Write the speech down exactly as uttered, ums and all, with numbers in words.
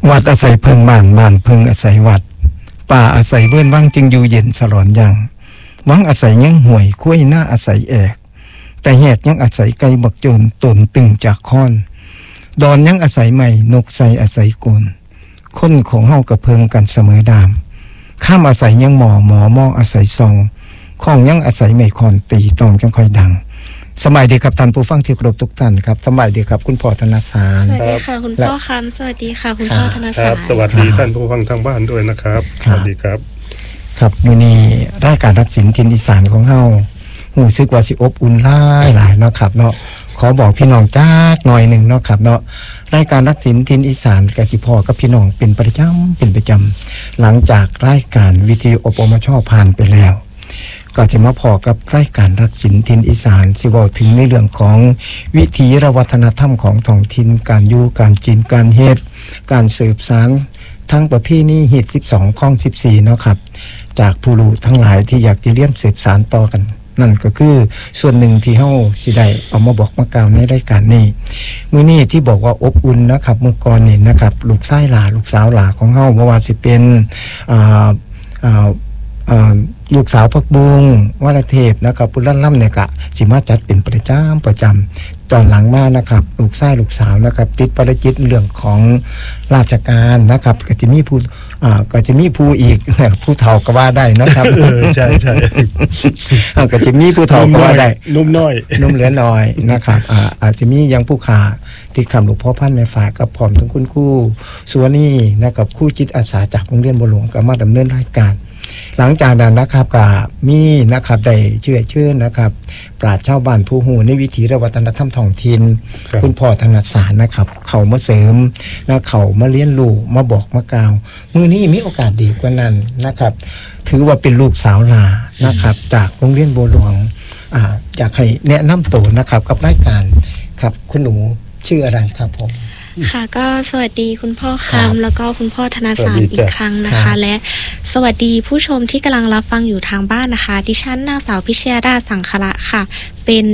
วัดอาศัยเพิงบ้านบ้านเพิงอาศัยวัดป่าอาศัยเว้นว่างจึงอยู่เย็นสลอนยังวังอาศัยยังห่วยคุ้ยหน้าอาศัยแอกแต่แหกยังอาศัยไก่บักโจนตนตึงจากค้อนดอนยังอาศัยใหม่นกใส่อาศัยกุลคนของเฮากระเพิงกันเสมอดามข้ามอาศัยยังหมอหมอหม้ออาศัยซองข้องยังอาศัยไม่คอนตีตองจังค่อยดังสมัยดีครับท่านผู้ฟังที่เคารพทุกท่านครับสมัยดีครับคุณพ่อธนสารสวัสดีค่ะคุณพ่อคำสวัสดีค่ะคุณพ่อธนสารสวัสดีท่านผู้ฟังทางบ้านด้วยนะครับสวัสดีครับครับมื้อนี้รายการรักสินถิ่นอีสานของเฮารู้สึกว่าสิอบอุ่นหลายหลายเนาะครับเนาะขอบอกพี่น้องจักหน่อยนึงเนาะครับเนาะรายการรักสินถิ่นอีสานกับที่พ่อกับพี่น้องเป็นประจำเป็นประจำหลังจากรายการวิทยุอปมชผ่านไปแล้วก็จะมาพอกับรายการรักสินถิ่นอีสานสิเว้าถึงในเรื่องของวิถีวัฒนธรรมของท้องถิ่นการอยู่การกินการเฮ็ดการสืบสานทั้งประเพณีฮีตสิบสองข้องสิบสี่เนาะครับจากผู้รู้ทั้งหลายที่อยากจะเรียนสืบสานต่อกันนั่นก็คือส่วนหนึ่งที่เฮาสิได้เอามาบอกมากล่าวในรายการนี้มื้อนี้ที่บอกว่าอบอุ่นนะครับเมื่อก่อนนี่นะครับลูกชายหลาลูกสาวหลาของเฮาบ่ว่าสิเป็นอ่าอ่าอ่าลูกสาวพักบุงวรเทพนะครับปุรั่นล่ำเนี่ยกะสิมาจัดเป็นประจำประจำตอนหลังมานะครับลูกชายลูกสาวนะครับติดภารกิจเรื่องของราชการนะครับก็จะมีผู้อ่าก็จะมีผู้อีกผู้เฒ่าก็ว่าได้นะครับเออใช่ใช่ก็จะมีผู้เฒ่าก็ว่าได้นุ่มน้อยนุ่มเหลือน้อยนะครับอ่าอาจจะมียังผู้ขาติดคำหลวงพ่อพันแม่ฝ่ายกับพร้อมทั้งคุณครูส่วนนี้นะครับครูจิตอาสาจากโรงเรียนบัวหลวงก็มาดำเนินรายการหลังจากนั้นนะครับก็มีนะครับได้เชื่อเชื่อนะครับปราชญ์ชาวบ้านผู้หูในวิถีวัฒนธรรมท้องถิ่นคุณพ่อธนสารนะครับเขามาเสริมและเขามาเลี้ยงลูกมาบอกมากล่าวมื้อนี้มีโอกาสดีกว่านั้นนะครับถือว่าเป็นลูกสาวหลานะครับจากโรงเรียนบัวหลวงอ่าอยากให้แนะนำตัวนะครับกับรายการครับคุณหนูชื่ออะไรครับผมค่ะก็สวัสดีคุณพ่อคำแล้วก็คุณพ่อธนสารอีกครั้งนะคะและสวัสดีผู้ชมที่กำลังรับฟังอยู่ทางบ้านนะคะดิฉันนางสาวพิชยาดาสังขละค่ะเป็น